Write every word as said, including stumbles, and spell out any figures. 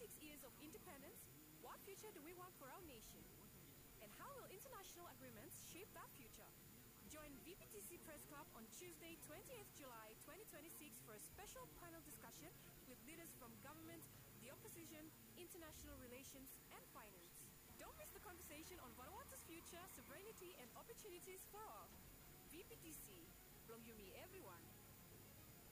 twenty-six years of independence, what future do we want for our nation? And how will international agreements shape that future? Join V P T C Press Club on Tuesday, twentieth July twenty twenty-six for a special panel discussion with leaders from government, the opposition, international relations, and finance. Don't miss the conversation on Vanuatu's future, sovereignty, and opportunities for all. V P T C, Blog Yumi everyone.